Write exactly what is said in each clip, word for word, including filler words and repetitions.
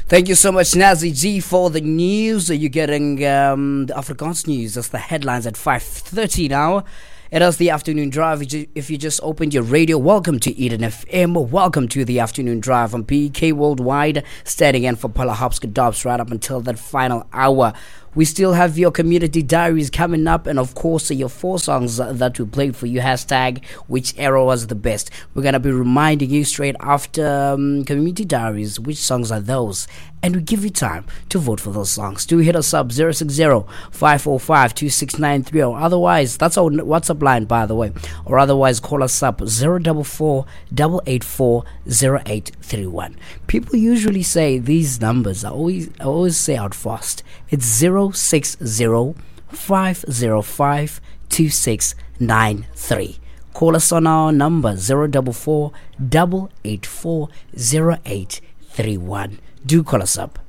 Thank you so much, Nazi G, for the news. You're getting um, the Afrikaans news. That's the headlines at five thirty now. It is the afternoon drive. If you just opened your radio, welcome to Eden F M. Welcome to the afternoon drive on P K Worldwide, standing in for Paula Hopska-Dobbs right up until that final hour. We still have your community diaries coming up, and of course your four songs that we played for you. Hashtag which era was the best. We're going to be reminding you straight after um, community diaries which songs are those, and we give you time to vote for those songs. Do hit us up zero six zero, five four five, two six nine three, or otherwise, that's our WhatsApp line, by the way, or otherwise call us up zero four four, eight eight four, zero eight three one. People usually say these numbers, I always, I always say out fast. It's zero six zero, five zero five, two six nine three. Call us on our number zero four four, eight eight four, zero eight three one. Do call us up.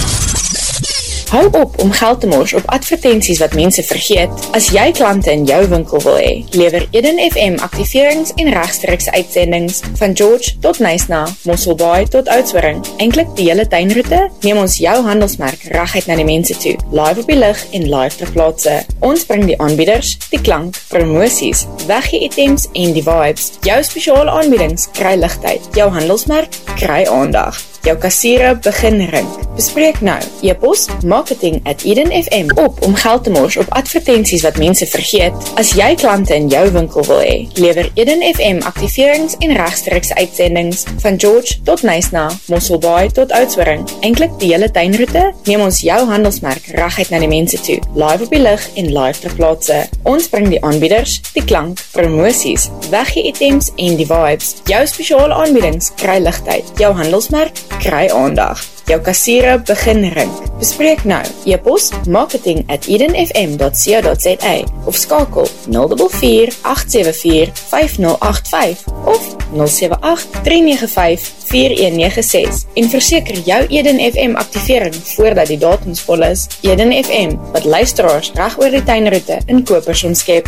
Hou op om geld te mors op advertensies wat mense vergeet. As jy klante in jou winkel wil hê, lewer Eden F M aktiverings en regstreekse uitsendings van George tot Nysna, Mosselbaai tot Oudtshoorn. Eintlik die hele tuinroete, neem ons jou handelsmerk reguit na die mense toe, live op die lig en live ter plaatse. Ons bring die aanbieders, die klank, promosies, weggee items en die vibes. Jou spesiale aanbiedings kry ligtheid, jou handelsmerk kry aandag. Jou kassiere begin rink. Bespreek nou. E-pos marketing at Eden F M op om geld te mors op advertensies wat mense vergeet. As jy klante in jou winkel wil hê, lewer Eden F M aktiverings en regstreekse uitsendings van George tot Nysna, Mosselbaai tot Oudtshoorn. Eintlik die hele tuinroete, neem ons jou handelsmerk reguit na die mense toe, live op die lig en live ter plaatse. Ons bring die aanbieders, die klank, promosies, weggee items en die vibes. Jou spesiale aanbiedings kry ligtheid, jou handelsmerk kry aandag. Jou kassiere begin rink. Bespreek nou. E-pos marketing at eden f m dot co dot za of skakel nul vier vier, agt sewe vier, vyf nul agt vyf of nul sewe agt, drie nege vyf, vier een nege ses en verseker jou Eden F M aktivering voordat die datums vol is. Eden F M, wat luisteraars reg oor die tuinroete in kopers omskep.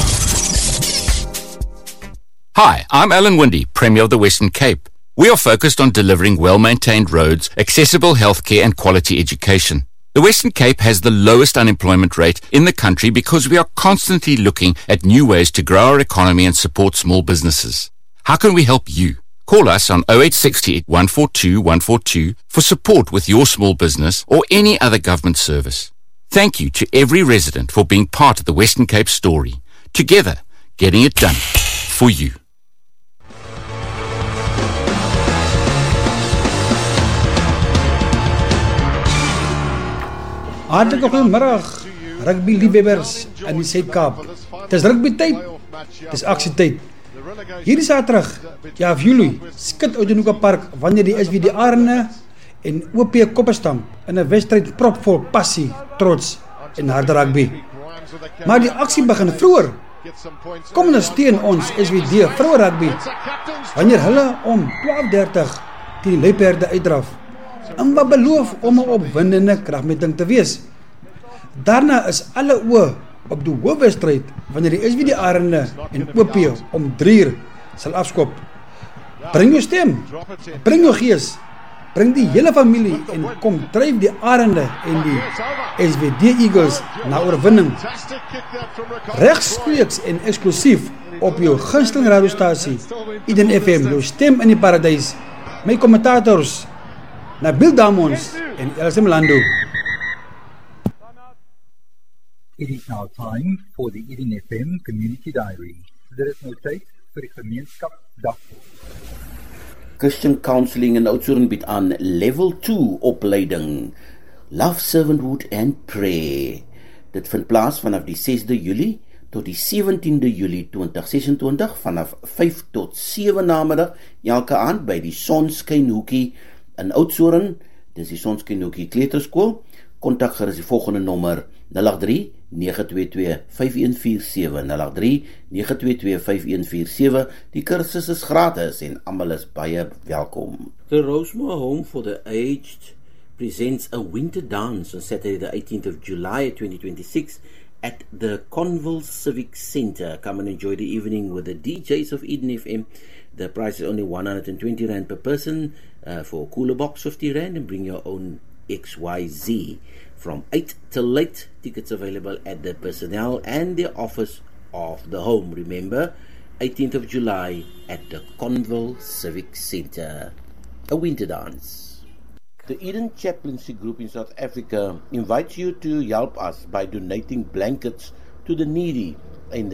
Hi, I'm Alan Windy, Premier of the Western Cape. We are focused on delivering well-maintained roads, accessible healthcare and quality education. The Western Cape has the lowest unemployment rate in the country because we are constantly looking at new ways to grow our economy and support small businesses. How can we help you? Call us on oh eight six eight, one four two, one four two for support with your small business or any other government service. Thank you to every resident for being part of the Western Cape story. Together, getting it done for you. Hartelijk goeiemiddag, rugby-liefhebbers in die Suid-Kaap. Het is rugby-tyd, het is actietyd. Hierdie Saterdag, ja of Julie, skit Oudtshoorn Park wanneer die S W D Arende en O P Kopperstamp in 'n wedstryd propvol passie, trots en harde rugby. Maar die aksie begin vroeër. Kom ondersteun ons S W D vroue rugby wanneer hulle om twaalf dertig teen die Luiperde uitdraf. En wat beloof om 'n opwindende kragmeting te wees. Daarna is alle oë op die hoofwedstryd wanneer die S W D Arende en O P om drie uur sal afskop. Bring jou stem, bring jou gees, bring die hele familie en kom dryf die Arende en die S W D Eagles na oorwinning. Regstreeks en eksklusief op jou gunsteling radiostasie Eden F M, jou stem in die paradys. My kommentators Nabil Damons en Elsie Mlando. It is now time for the Eden F M Community Diary. There is no tyd vir die gemeenskapsdag. Christian Counseling in Oudtshoorn bied aan Level two opleiding, Love, Servanthood and Prayer. Dit vind plaas vanaf die sesde Julie tot die sewentiende Julie twintig sesentwintig vanaf vyf tot sewe namiddag elke aand by die Sonskynhoekie in Oudtshoorn. Dis die Sonskynhoekie Kleuterskool. Kontak gerus die volgende nommer nul agt drie, nege twee twee, vyf een vier sewe, nul agt drie, nege twee twee, vyf een vier sewe. Die kursus is gratis en almal is baie welkom. The Rosemore Home for the Aged presents a winter dance on Saturday the eighteenth of July twenty twenty-six at the Conville Civic Centre. Come and enjoy the evening with the D Js of Eden F M. The price is only one hundred twenty rand per person uh, for a cooler box, fifty rand, and bring your own X Y Z. From eight till late, tickets available at the personnel and the office of the home. Remember, eighteenth of July at the Conville Civic Centre. A winter dance. The Eden Chaplaincy Group in South Africa invites you to help us by donating blankets to the needy in the